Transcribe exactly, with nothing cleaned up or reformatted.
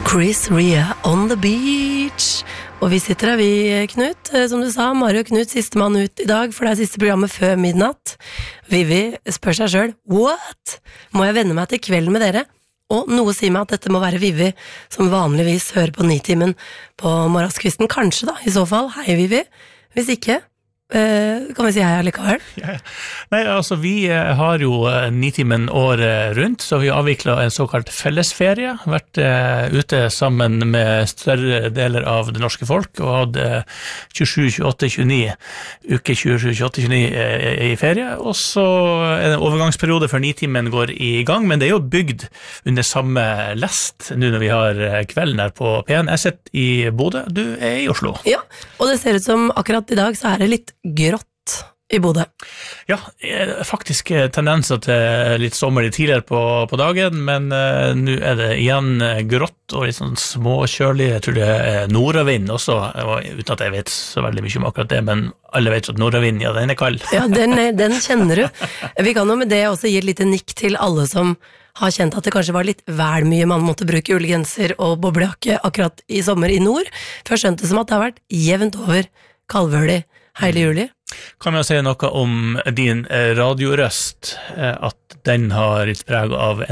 Chris Rea on the beach. Og vi sitter her, vi, Knut. Som du sa, Mario Knut, siste mann ut i dag, for det er siste programmet før midnatt. Vivi spør seg selv, what? Må jeg venne meg til kvelden med dere? Og noe sier meg at dette må være Vivi, som vanligvis hører på Nitimen på morgenskvisten. Kanskje da, i så fall. Hei, Vivi. Hvis ikke, Uh, kan vi si hei allikevel? Ja. Nei, altså vi uh, har jo uh, Nitimen året rundt, så vi har avviklet en såkalt fellesferie, vært uh, ute sammen med større deler av det norske folk, og hadde uh, tjuesju, tjueåtte, tjueni, uke tjuesju, tjueåtte, tjueni uh, i ferie, og så er det en overgangsperiode før Nitimen går i gang, men det er jo bygd under samme lest, nå når vi har uh, kvelden her på P en. Jeg sitter i Bodø, du er i Oslo. Ja, og det ser ut som akkurat i dag så er det litt grått i Bodø. Ja, faktisk tendenser til litt sommer litt tidligere på, på dagen, men uh, nå er det igjen grått og litt sånn småkjørlig. Jeg tror det er nordavind også, uten at jeg vet så veldig mye om akkurat det, men alle vet at nordavind, ja, den er kald. Ja, den, den kjenner du. Vi kan jo med det også gi et lite nikk til alle som har kjent at det kanskje var litt vel mye man måtte bruke ullgenser og boblejakke akkurat i sommer i nord. Først skjønte det som at det har vært jevnt over kalvølig hele juli. Kan vi si noe om din radiorøst, at den har litt preg av